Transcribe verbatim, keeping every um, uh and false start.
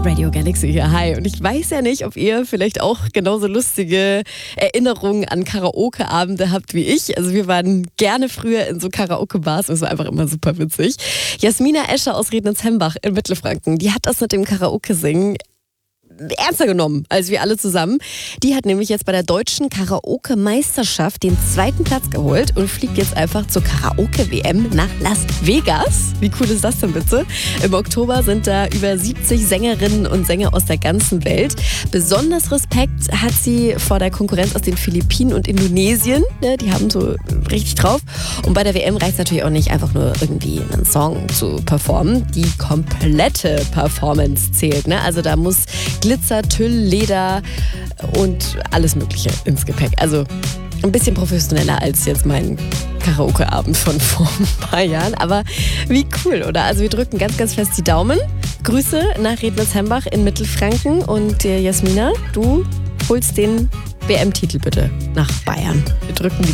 Radio Galaxy hier, hi. Und ich weiß ja nicht, ob ihr vielleicht auch genauso lustige Erinnerungen an Karaoke-Abende habt wie ich. Also wir waren gerne früher in so Karaoke-Bars, das war einfach immer super witzig. Jasmina Escher aus Rednitz-Hembach in Mittelfranken, die hat das mit dem Karaoke-Singen ernster genommen als wir alle zusammen. Die hat nämlich jetzt bei der deutschen Karaoke-Meisterschaft den zweiten Platz geholt und fliegt jetzt einfach zur Karaoke-W M nach Las Vegas. Wie cool ist das denn bitte? Im Oktober sind da über siebzig Sängerinnen und Sänger aus der ganzen Welt. Besonders Respekt hat sie vor der Konkurrenz aus den Philippinen und Indonesien. Die haben so richtig drauf. Und bei der W M reicht es natürlich auch nicht, einfach nur irgendwie einen Song zu performen. Die komplette Performance zählt. Ne? Also da muss Glitzer, Tüll, Leder und alles Mögliche ins Gepäck. Also ein bisschen professioneller als jetzt mein Karaoke-Abend von vor ein paar Jahren. Aber wie cool, oder? Also wir drücken ganz, ganz fest die Daumen. Grüße nach Rednitz-Hembach in Mittelfranken. Und äh, Jasmina, du holst den W M-Titel bitte nach Bayern. Wir drücken die